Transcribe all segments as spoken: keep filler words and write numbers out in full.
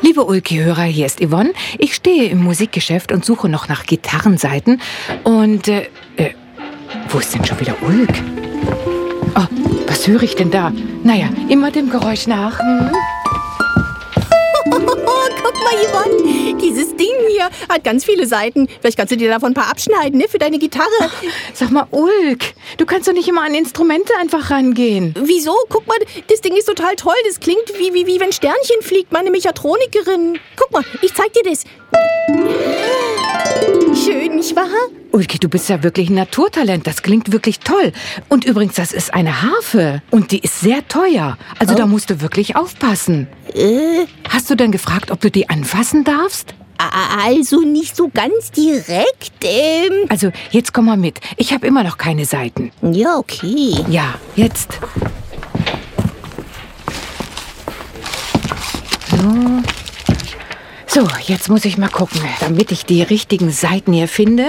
Liebe Ulki-Hörer, hier ist Yvonne. Ich stehe im Musikgeschäft und suche noch nach Gitarrenseiten. Und, äh, äh, wo ist denn schon wieder Ulk? Oh, was höre ich denn da? Naja, immer dem Geräusch nach. Hm? Guck mal, Yvonne, dieses Ding hier hat ganz viele Seiten. Vielleicht kannst du dir davon ein paar abschneiden, ne, für deine Gitarre. Sag mal, Ulk, du kannst doch nicht immer an Instrumente einfach rangehen. Wieso? Guck mal, das Ding ist total toll. Das klingt wie, wie, wie wenn Sternchen fliegt, meine Mechatronikerin. Guck mal, ich zeig dir das. Schön, nicht wahr? Ulki, du bist ja wirklich ein Naturtalent. Das klingt wirklich toll. Und übrigens, das ist eine Harfe. Und die ist sehr teuer. Also oh. Da musst du wirklich aufpassen. Äh. Hast du denn gefragt, ob du die anfassen darfst? Also nicht so ganz direkt. Ähm. Also, jetzt komm mal mit. Ich habe immer noch keine Saiten. Ja, okay. Ja, jetzt. So. So, jetzt muss ich mal gucken, damit ich die richtigen Saiten hier finde.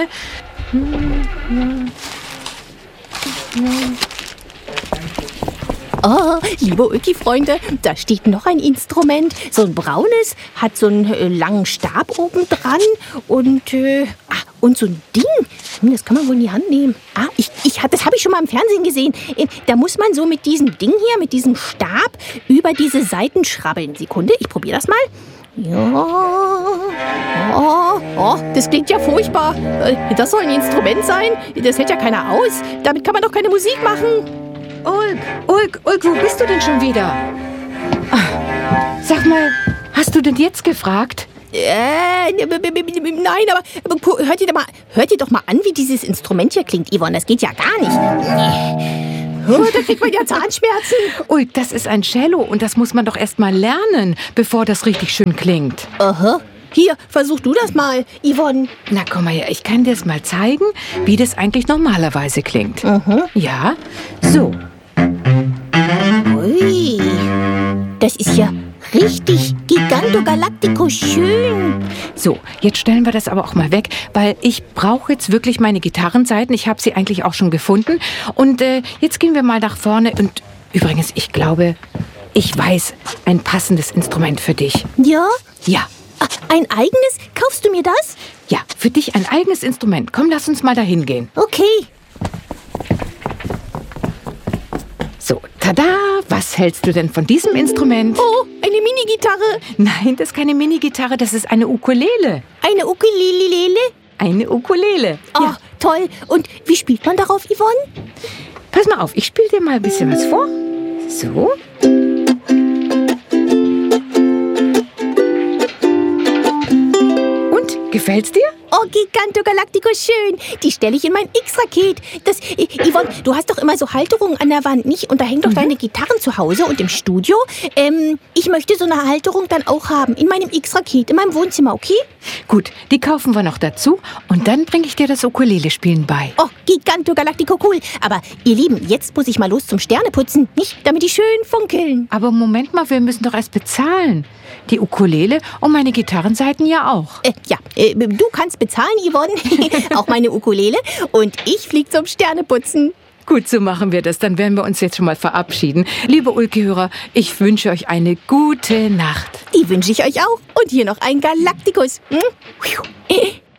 Oh, liebe Ulki-Freunde, da steht noch ein Instrument. So ein braunes, hat so einen äh, langen Stab oben dran und, äh, ah, und so ein Ding. Hm, das kann man wohl in die Hand nehmen. Ah, ich, ich, das habe ich schon mal im Fernsehen gesehen. Äh, da muss man so mit diesem Ding hier, mit diesem Stab, über diese Saiten schrabbeln. Sekunde, ich probiere das mal. Ja. Oh, oh, das klingt ja furchtbar. Das soll ein Instrument sein? Das hält ja keiner aus. Damit kann man doch keine Musik machen. Ulk, Ulk, Ulk, wo bist du denn schon wieder? Ach, sag mal, hast du denn jetzt gefragt? Äh, nein, aber, aber hört, ihr doch mal, hört ihr doch mal an, wie dieses Instrument hier klingt, Yvonne. Das geht ja gar nicht. Oh, da kriegt man ja Zahnschmerzen. Ulk, das ist ein Cello und das muss man doch erst mal lernen, bevor das richtig schön klingt. Aha. Hier, versuch du das mal, Yvonne. Na, komm mal her, ich kann dir das mal zeigen, wie das eigentlich normalerweise klingt. Mhm. Ja, so. Ui, das ist ja richtig Gigantogalactico schön. So, jetzt stellen wir das aber auch mal weg, weil ich brauche jetzt wirklich meine Gitarrenseiten. Ich habe sie eigentlich auch schon gefunden. Und äh, jetzt gehen wir mal nach vorne. Und übrigens, ich glaube, ich weiß ein passendes Instrument für dich. Ja? Ja. Ein eigenes? Kaufst du mir das? Ja, für dich ein eigenes Instrument. Komm, lass uns mal dahin gehen. Okay. So, tada! Was hältst du denn von diesem Instrument? Oh, eine Mini-Gitarre. Nein, das ist keine Mini-Gitarre, das ist eine Ukulele. Eine Ukulele? Eine Ukulele. Oh, ja. Toll. Und wie spielt man darauf, Yvonne? Pass mal auf, ich spiele dir mal ein bisschen was vor. So. Und, gefällt's dir? Oh, Gigantogalactico, schön. Die stelle ich in mein X-Raket. Das, äh, Yvonne, du hast doch immer so Halterungen an der Wand, nicht? Und da hängen doch mhm. deine Gitarren zu Hause und im Studio. Ähm, ich möchte so eine Halterung dann auch haben. In meinem X-Raket, in meinem Wohnzimmer, okay? Gut, die kaufen wir noch dazu. Und dann bringe ich dir das Ukulele-Spielen bei. Oh, Gigantogalactico, cool. Aber ihr Lieben, jetzt muss ich mal los zum Sterneputzen, nicht? Damit die schön funkeln. Aber Moment mal, wir müssen doch erst bezahlen. Die Ukulele und meine Gitarrenseiten ja auch. Äh, ja, äh, du kannst bezahlen, Yvonne. Auch meine Ukulele. Und ich flieg zum Sterneputzen. Gut, so machen wir das. Dann werden wir uns jetzt schon mal verabschieden. Liebe Ulki-Hörer, ich wünsche euch eine gute Nacht. Die wünsche ich euch auch. Und hier noch ein Galaktikus. Hm?